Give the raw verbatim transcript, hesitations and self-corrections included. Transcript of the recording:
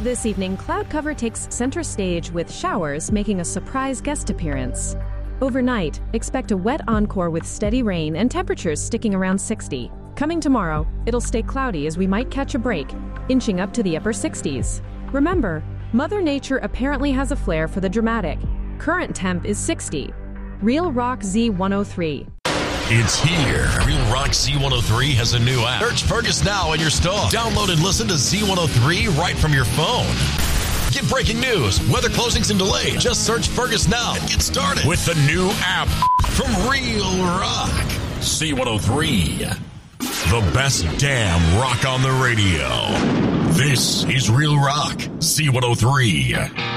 This evening, cloud cover takes center stage with showers making a surprise guest appearance. Overnight, expect a wet encore with steady rain and temperatures sticking around sixty. Coming tomorrow, it'll stay cloudy as we might catch a break, inching up to the upper sixties. Remember, Mother Nature apparently has a flair for the dramatic. Current temp is sixty. Real Rock Z one oh three. It's here. Real Rock Z one oh three has a new app. Search Fergus now in your store. Download and listen to Z one oh three right from your phone. Get breaking news, weather closings and delays. Just search Fergus now and get started with the new app from Real Rock Z one oh three. The best damn rock on the radio. This is Real Rock Z one oh three.